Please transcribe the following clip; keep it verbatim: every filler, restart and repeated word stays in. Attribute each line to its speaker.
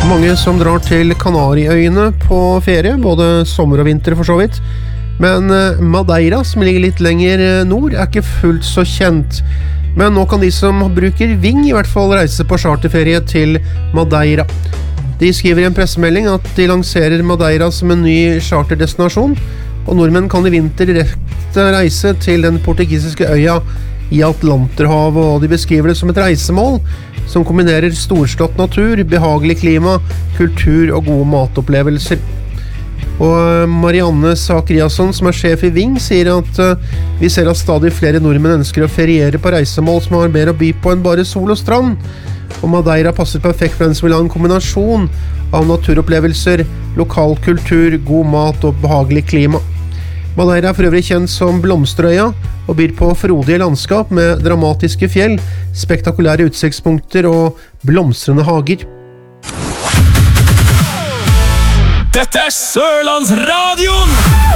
Speaker 1: Mange som drar til Kanariøyene på ferie, både sommer og vinter for så vidt. Men Madeira, som ligger litt lenger nord, er ikke fullt så kjent. Men nå kan de som bruker Ving i hvert fall reise på charterferie til Madeira. De skriver i en pressemelding at de lanserer Madeira som en ny charterdestinasjon, og nordmenn kan i vinter direkte reise til den portugisiske øya i Atlanterhavet, og de beskriver det som et reisemål som kombinerer storslått natur, behagelig klima, kultur og gode matopplevelser. Og Marianne Sakriasson, som er sjef i Ving, sier at uh, vi ser at stadig flere nordmenn ønsker å feriere på reisemål som har mer å by på enn bare sol og strand. Og Madeira passer perfekt for den som vil ha en kombinasjon av naturopplevelser, lokal kultur, god mat og behagelig klima. Madeira er for øvrig kjent som Blomsterøya og byr på frodige landskap med dramatiske fjell, spektakulære utsiktspunkter og blomstrende hager.
Speaker 2: Dette er Sørlandsradion!